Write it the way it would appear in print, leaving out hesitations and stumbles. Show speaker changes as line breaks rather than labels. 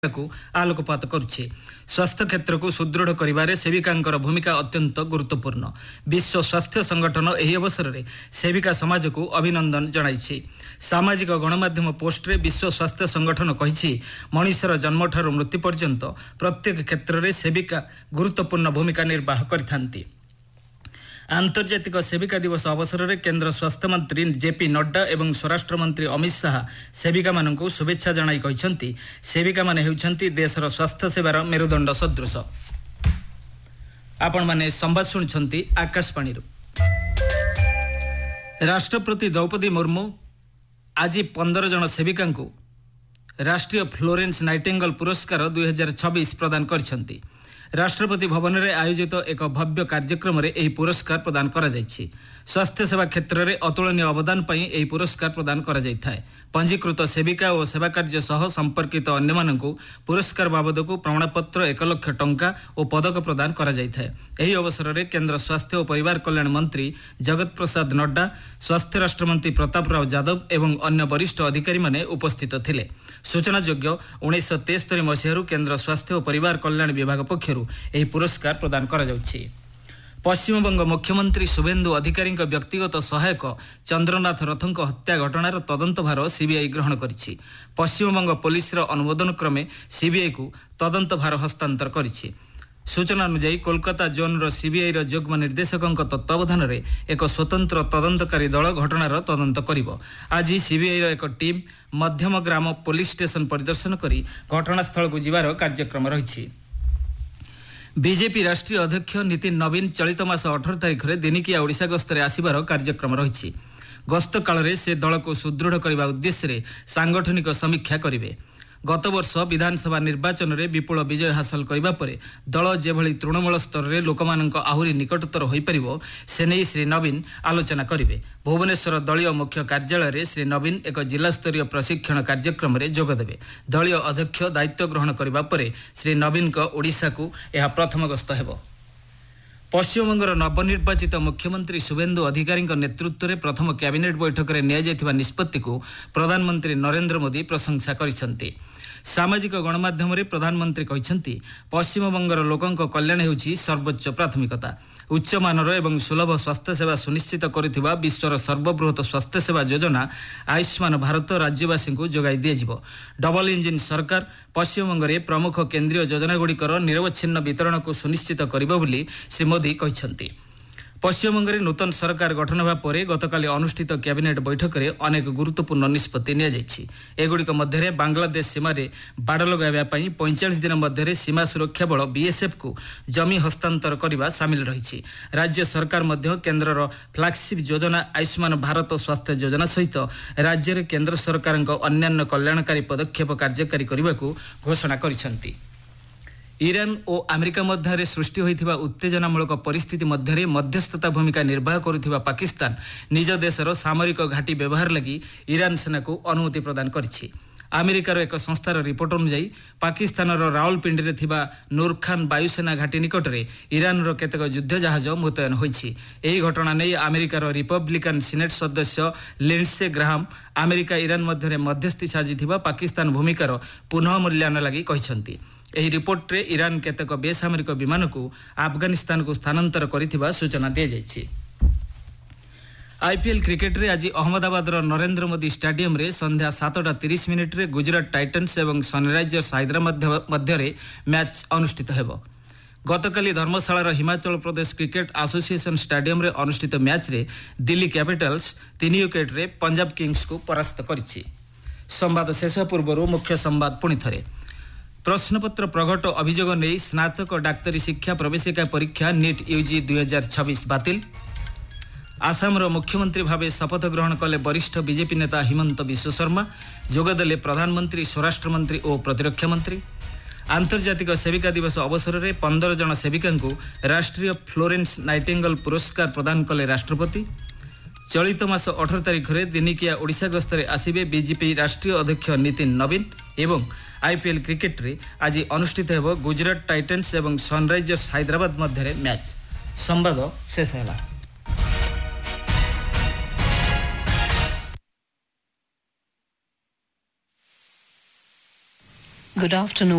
को आलोकपात करुछि। स्वास्थ्य क्षेत्र को सुदृढ़ करिबारे सेविकांकर भूमिका अत्यंत गुरुत्वपूर्ण। विश्व स्वास्थ्य संगठन एही अवसर में सेविका समाज को अभिनंदन जणाइछि। सामाजिक गणमाध्यम पोस्ट रे विश्व स्वास्थ्य संगठन कहिछि मनुष्यर जन्मठारु मृत्यु पर्यंत प्रत्येक क्षेत्र में सेविका गुरुत्वपूर्ण भूमिका निर्वाह करिथांती। आंतर्जातिक सेविका दिवस अवसर में केंद्र स्वास्थ्य मंत्री जेपी नड्डा एवं स्वराष्ट्र मंत्री अमित शाह सेविका मानक शुभेच्छा जणाई कहिसंती सेविका माने हेउछंती देशर स्वास्थ्य सेवार मेरुदंड सदृश। आपण माने संवाद सुनछंती आकाशवाणी। राष्ट्रपति द्रौपदी मुर्मू आज 15 जन सेविका राष्ट्रीय फ्लोरेंस नाइटिंगेल पुरस्कार 2026 प्रदान करिसंती। राष्ट्रपति भवन में आयोजित एक भव्य कार्यक्रम में यह पुरस्कार प्रदान करा जायछि। स्वास्थ्य सेवा क्षेत्र में अतुलनीय अवदान पर यह पुरस्कार प्रदान करा जायथाय। पंजीकृत सेविका और सेवा कार्य सह संपर्कित अन्य मानकु पुरस्कार बाबद को प्रमाणपत्र 1 लाख टंका और पदक प्रदान करा जायथाय। एही अवसर में केंद्र स्वास्थ्य और परिवार कल्याण मंत्री जगत प्रसाद नड्डा, स्वास्थ्य राष्ट्र मंत्री प्रताप राव यादव एवं अन्य वरिष्ठ अधिकारी माने उपस्थित थिले। सूचनायोग्य 1973 मसीह केंद्र स्वास्थ्य और परिवार कल्याण विभाग पक्षरु एही पुरस्कार प्रदान करा जाउछि। पश्चिमबंग मुख्यमंत्री शुभेन्दु अधिकारी व्यक्तिगत सहायक चंद्रनाथ रथक हत्या घटनार तदंत भार सीबीआई ग्रहण करिछि। पश्चिमबंग पुलिस अनुमोदन क्रमे सीबीआई को तदंत भार हस्तांतर करिछि। सूचना अनुसार कोलकाता जोन सीबीआई युग्म निर्देशक तत्वावधान में एक स्वतंत्र तदंतकारी दल घटनार तदंत करिब। आज सीबीआई एक टीम मध्यम ग्राम पुलिस स्टेशन परिदर्शन करी घटनास्थल को जिबार कार्यक्रम रहिछि। बीजेपी राष्ट्रीय अध्यक्ष नितिन नवीन चलित मास 18 तारिख में दिनिकिया ओडिशा गस्त आसबार कार्यक्रम रहिछि। गस्त काल में से दल को सुदृढ़ करने उद्देश्य सांगठनिक समीक्षा करेंगे। गत वर्ष विधानसभा निर्वाचन में विपुल विजय हासिल करने पर दल जेभली तृणमूल स्तर में लोक आहरी निकटतर हो पार से नहीं श्री नवीन आलोचना करेंगे। भुवनेश्वर दलीय मुख्य कार्यालय में श्री नवीन एक जिलास्तरीय प्रशिक्षण कार्यक्रम में जोगदेवे। दलीय अध्यक्ष दायित्व ग्रहण करने पर श्री नवीन ओडिशा को यह प्रथम गस्त हेब। पश्चिमबंगर नवनिर्वाचित मुख्यमंत्री शुभेन्दु अधिकारी नेतृत्व में प्रथम कैबिनेट बैठक में नियाଯାଇଥିବା निष्पत्ति को प्रधानमंत्री नरेंद्र मोदी प्रशंसा करिसंती। सामाजिक गणमाध्यम रे प्रधानमंत्री कहिसंती पश्चिमबंगर लोकंक कल्याण हेउछि सर्वोच्च प्राथमिकता। उच्च मानर एवं सुलभ स्वास्थ्य सेवा सुनिश्चित करिथिबा विश्वर सर्वबृहत स्वास्थ्य सेवा योजना आयुष्मान भारत राज्यवासी को जोगाई दियाजिबो। डबल इंजिन सरकार पश्चिमबंग में प्रमुख केंद्रीय योजना गुड़िकर निरवच्छिन्न वितरण को सुनिश्चित करिबो बोली श्री मोदी कहिसंती। पश्चिमबंग में नूतन सरकार गठन होगा पर गतकाली अनुष्ठित कैबिनेट बैठक में अनेक गुरुत्वपूर्ण निष्पत्ति नियाଯାଇଛି। एगुड़िक मध्य बांग्लादेश सीमा बाड़ लगाइबा पई 45 दिन मध्य सीमा सुरक्षा बल बीएसएफ को जमी हस्तांतर करने सामिल रही। राज्य सरकार मध्य केंद्रर फ्लैगशिप योजना आयुष्मान भारत स्वास्थ्य योजना सहित राज्य में केंद्र सरकार अन्यान्य कल्याणकारी पदक्षेप कार्यकारी करने को घोषणा करिसंती। ईरान और अमेरिका मध्य सृष्टि होइथिबा उत्तेजनामूलक परिस्थिति मध्य मध्यस्थता भूमिका निर्वाह करुथिबा पाकिस्तान निज देशर सामरिक घाटी व्यवहार लगी ईरान सेना को अनुमति प्रदान करिछि। अमेरिकार एक संस्थार रिपोर्ट अनुसार पाकिस्तान रावलपिंडी में थिबा नूर खान वायुसेना घाटी निकट में ईरान केतेक युद्ध जहाज मुतयन होइछि। एही घटना नहीं अमेरिकार रिपब्लिकन सीनेट सदस्य लिंडसे ग्राहम अमेरिका ईरान मध्य मध्यस्थी साजिथिबा पाकिस्तान भूमिकार पुनः मूल्यांकन लगी कहिसंती। एही रिपोर्ट रे ईरान केतेक बेसामरिक विमान को अफगानिस्तान को स्थानांतर करिथिबा सूचना दिया जायछि। आईपीएल क्रिकेट रे आज अहमदाबाद नरेंद्र मोदी स्टेडियम रे संध्या 7:30 रे गुजरात टाइटन्स एवं सनराइजर्स हैदराबाद मध्य मैच अनुष्ठित हेब। गतकाली धर्मशालार Himachal Pradesh cricket association stadium रे अनुष्ठित मैच रे दिल्ली कैपिटल्स 3 विकेट रे पंजाब किंग्स को परास्त करिछि। संवाद शेष पूर्व मुख्य संवाद पुणी थरे। प्रश्नपत्र प्रघट अभियोग नहीं स्नातक डाक्तरी शिक्षा प्रवेशिका परीक्षा नीट यूजी 2026 बातिल। आसामर मुख्यमंत्री भावे शपथ ग्रहण कले वरिष्ठ बीजेपी नेता हिमंत बिश्व शर्मा। जोगदेले प्रधानमंत्री स्वराष्ट्र मंत्री और प्रतिरक्षा मंत्री। आंतर्जातिक सेविका दिवस अवसर में 15 जन सेविका राष्ट्रीय फ्लोरेंस नाइटिंगेल पुरस्कार प्रदान कले राष्ट्रपति। चलित मास 18 तारिख में दिनिकिया ओडिशा गस्त आसिबे बीजेपी राष्ट्रीय अध्यक्ष नितिन नवीन एवं आईपीएल क्रिकेट रे आज अनुष्ठित हेब गुजरात टाइटन्स एवं सनराइजर्स हैदराबाद मध्य मैच। संवाद शेष है।
Good afternoon.